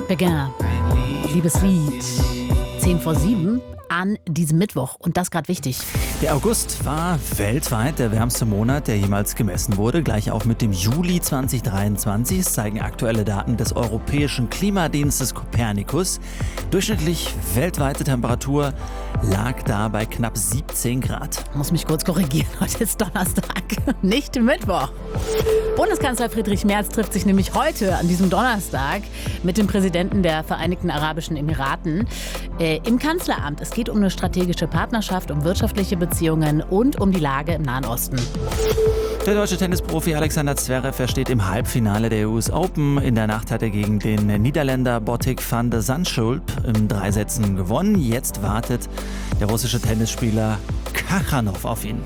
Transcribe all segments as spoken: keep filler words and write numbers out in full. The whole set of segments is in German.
Begin. Liebes Lied. zehn vor sieben an diesem Mittwoch. Und das gerade wichtig. Der August war weltweit der wärmste Monat, der jemals gemessen wurde. Gleich auch mit dem Juli zwanzig dreiundzwanzig. Es zeigen aktuelle Daten des Europäischen Klimadienstes Copernicus. Durchschnittlich weltweite Temperatur lag da bei knapp siebzehn Grad. Muss mich kurz korrigieren. Heute ist Donnerstag, nicht Mittwoch. Bundeskanzler Friedrich Merz trifft sich nämlich heute an diesem Donnerstag mit dem Präsidenten der Vereinigten Arabischen Emiraten äh, im Kanzleramt. Es geht um eine strategische Partnerschaft, um wirtschaftliche Beziehungen und um die Lage im Nahen Osten. Der deutsche Tennisprofi Alexander Zverev steht im Halbfinale der U S Open. In der Nacht hat er gegen den Niederländer Botic van de Zandschulp in drei Sätzen gewonnen. Jetzt wartet der russische Tennisspieler Kachanov auf ihn.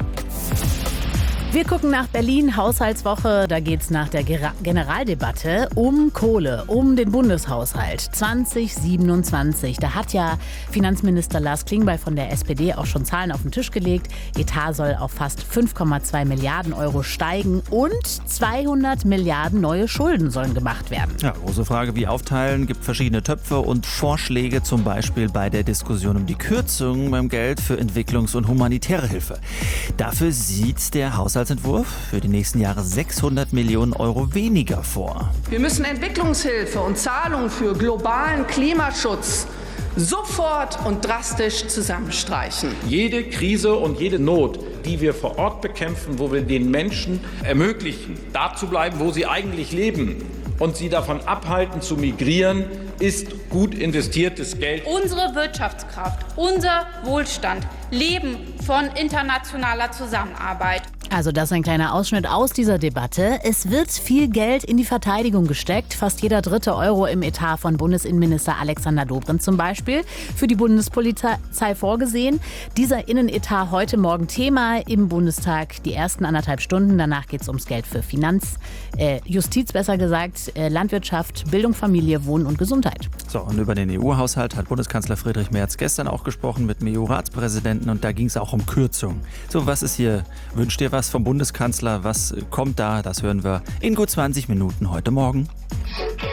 Wir gucken nach Berlin, Haushaltswoche. Da geht es nach der Ger- Generaldebatte um Kohle, um den Bundeshaushalt zwanzig siebenundzwanzig. Da hat ja Finanzminister Lars Klingbeil von der S P D auch schon Zahlen auf den Tisch gelegt. Etat soll auf fast fünf Komma zwei Milliarden Euro steigen und zweihundert Milliarden neue Schulden sollen gemacht werden. Ja, große Frage, wie aufteilen, gibt verschiedene Töpfe und Vorschläge, zum Beispiel bei der Diskussion um die Kürzungen beim Geld für Entwicklungs- und humanitäre Hilfe. Dafür sieht der Haushaltsentwurf für die nächsten Jahre sechshundert Millionen Euro weniger vor. Wir müssen Entwicklungshilfe und Zahlungen für globalen Klimaschutz sofort und drastisch zusammenstreichen. Jede Krise und jede Not, die wir vor Ort bekämpfen, wo wir den Menschen ermöglichen, da zu bleiben, wo sie eigentlich leben und sie davon abhalten zu migrieren, ist gut investiertes Geld. Unsere Wirtschaftskraft, unser Wohlstand leben von internationaler Zusammenarbeit. Also das ist ein kleiner Ausschnitt aus dieser Debatte. Es wird viel Geld in die Verteidigung gesteckt. Fast jeder dritte Euro im Etat von Bundesinnenminister Alexander Dobrindt zum Beispiel für die Bundespolizei vorgesehen. Dieser Innenetat heute Morgen Thema im Bundestag. Die ersten anderthalb Stunden. Danach geht es ums Geld für Finanz, äh, Justiz besser gesagt, äh, Landwirtschaft, Bildung, Familie, Wohnen und Gesundheit. So, und über den E U-Haushalt hat Bundeskanzler Friedrich Merz gestern auch gesprochen mit dem E U-Ratspräsidenten und da ging es auch um Kürzungen. So, was ist hier? Wünscht ihr was vom Bundeskanzler? Was kommt da? Das hören wir in gut zwanzig Minuten heute Morgen.